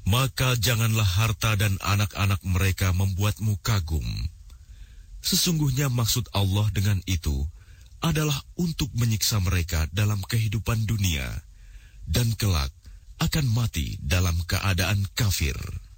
Maka janganlah harta dan anak-anak mereka membuatmu kagum. Sesungguhnya maksud Allah dengan itu adalah untuk menyiksa mereka dalam kehidupan dunia, dan kelak akan mati dalam keadaan kafir.